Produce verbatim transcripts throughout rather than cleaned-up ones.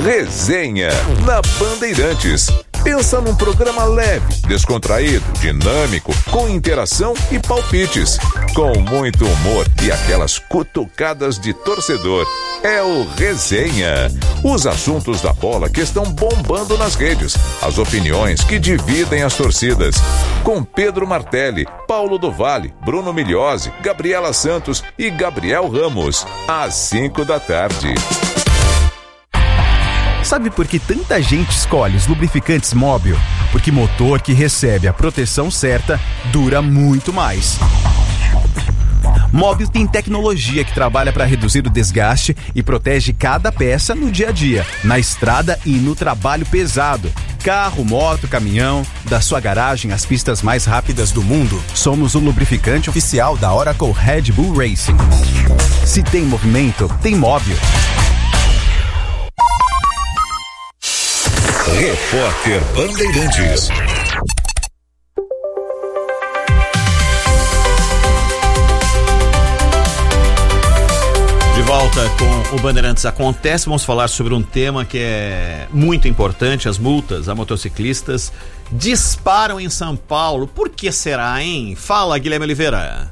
Resenha na Bandeirantes. Pensa num programa leve, descontraído, dinâmico, com interação e palpites, com muito humor e aquelas cutucadas de torcedor. É o Resenha. Os assuntos da bola que estão bombando nas redes, as opiniões que dividem as torcidas. Com Pedro Martelli, Paulo do Vale, Bruno Migliozzi, Gabriela Santos e Gabriel Ramos. Às cinco da tarde. Sabe por que tanta gente escolhe os lubrificantes Móbil? Porque motor que recebe a proteção certa dura muito mais. Móbil tem tecnologia que trabalha para reduzir o desgaste e protege cada peça no dia a dia, na estrada e no trabalho pesado. Carro, moto, caminhão, da sua garagem às pistas mais rápidas do mundo, somos o lubrificante oficial da Oracle Red Bull Racing. Se tem movimento, tem Móbil. Repórter Bandeirantes. De volta com o Bandeirantes Acontece, vamos falar sobre um tema que é muito importante. As multas a motociclistas disparam em São Paulo. Por que será, hein? Fala, Guilherme Oliveira.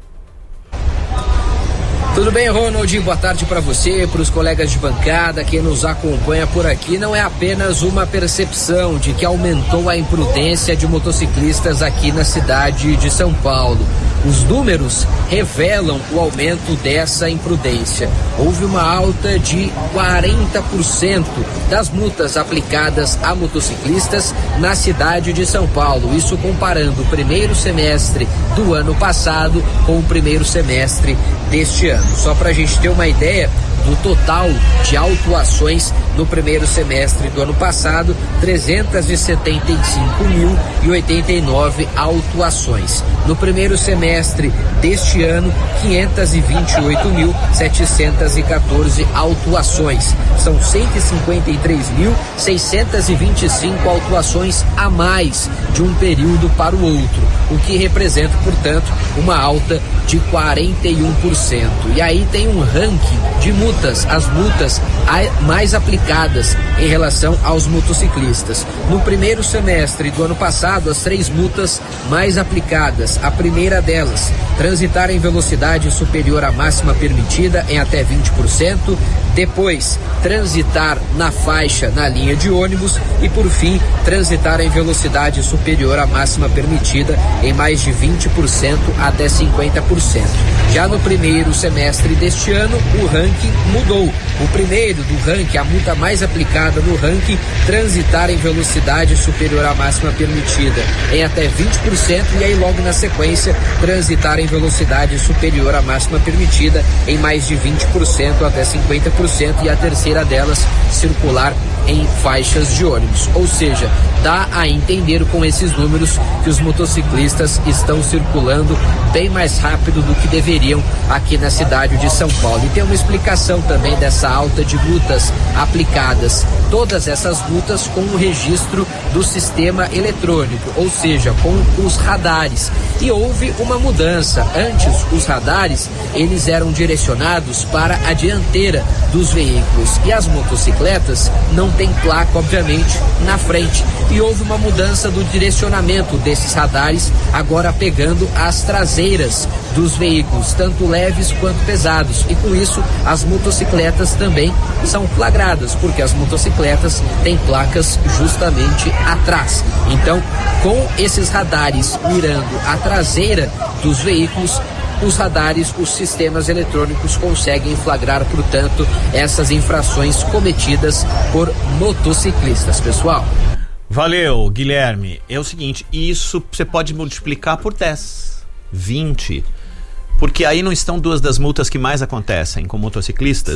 Tudo bem, Ronald? Boa tarde para você, para os colegas de bancada, quem nos acompanha por aqui. Não é apenas uma percepção de que aumentou a imprudência de motociclistas aqui na cidade de São Paulo. Os números revelam o aumento dessa imprudência. Houve uma alta de quarenta por cento das multas aplicadas a motociclistas na cidade de São Paulo. Isso comparando o primeiro semestre do ano passado com o primeiro semestre deste ano. Só para a gente ter uma ideia do total de autuações no primeiro semestre do ano passado, trezentos e setenta e cinco mil e oitenta e nove autuações. No primeiro semestre deste ano, quinhentos e vinte e oito mil setecentos e quatorze autuações. São cento e cinquenta e três mil seiscentos e vinte e cinco autuações a mais de um período para o outro, o que representa, portanto, uma alta de quarenta e um por cento. E aí tem um ranking de multas, as multas mais aplicadas em relação aos motociclistas. No primeiro semestre do ano passado, as três multas mais aplicadas. A primeira delas, transitar em velocidade superior à máxima permitida em até vinte por cento. Depois, transitar na faixa na linha de ônibus. E por fim, transitar em velocidade superior à máxima permitida em mais de vinte por cento até cinquenta por cento. Já no primeiro semestre deste ano, o ranking mudou. O primeiro do ranking, a multa mais aplicada no ranking, transitar em velocidade superior à máxima permitida em até vinte por cento, e aí logo na sequência, transitar em velocidade superior à máxima permitida em mais de vinte por cento até cinquenta por cento, e a terceira delas, circular em faixas de ônibus. Ou seja, dá a entender com esses números que os motociclistas estão circulando bem mais rápido do que deveriam aqui na cidade de São Paulo. E tem uma explicação também dessa alta de multas aplicadas. Todas essas multas com o registro do sistema eletrônico, ou seja, com os radares. E houve uma mudança. Antes, os radares, eles eram direcionados para a dianteira dos veículos, e as motocicletas não tem placa, obviamente, na frente. E houve uma mudança do direcionamento desses radares, agora pegando as traseiras dos veículos, tanto leves quanto pesados. E com isso, as motocicletas também são flagradas, porque as motocicletas têm placas justamente atrás. Então, com esses radares mirando a traseira dos veículos, os radares, os sistemas eletrônicos conseguem flagrar, portanto, essas infrações cometidas por motociclistas, pessoal. Valeu, Guilherme. É o seguinte, isso você pode multiplicar por dez, vinte, porque aí não estão duas das multas que mais acontecem com motociclistas.